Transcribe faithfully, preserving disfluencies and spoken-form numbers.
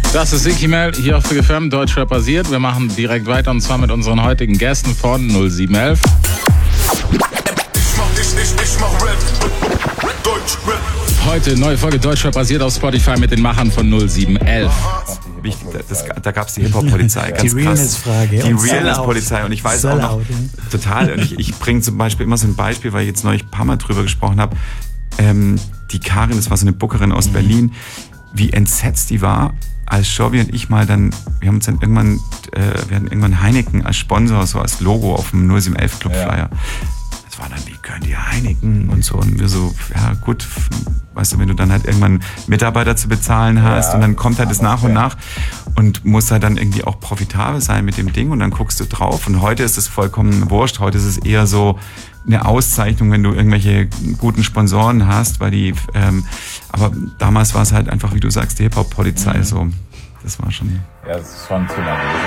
Das ist Sicky Mel hier auf Big F M, Deutschrap basiert. Wir machen direkt weiter und zwar mit unseren heutigen Gästen von null sieben elf. Heute neue Folge Deutschrap basiert auf Spotify mit den Machern von null sieben elf. Wichtig, das, da gab es die Hip-Hop-Polizei, ganz die Realness-Frage. Die Realness-Polizei und ich weiß auch noch, total, und ich, ich bringe zum Beispiel immer so ein Beispiel, weil ich jetzt neulich ein paar Mal drüber gesprochen habe, ähm, die Karin, das war so eine Bookerin aus mhm. Berlin, wie entsetzt die war, als Shobi und ich mal dann, wir haben uns dann irgendwann, äh, wir hatten irgendwann Heineken als Sponsor, so als Logo auf dem null sieben elf Club Flyer. Ja. Das war dann, wie können die Heineken und so, und wir so, ja gut, weißt du, wenn du dann halt irgendwann Mitarbeiter zu bezahlen hast ja, und dann kommt halt das nach und nach und muss halt dann irgendwie auch profitabel sein mit dem Ding und dann guckst du drauf und heute ist es vollkommen wurscht, heute ist es eher so eine Auszeichnung, wenn du irgendwelche guten Sponsoren hast, weil die, ähm, aber damals war es halt einfach, wie du sagst, die Hip-Hop-Polizei, mhm. so, das war schon... Ja, das ist schon zu lange.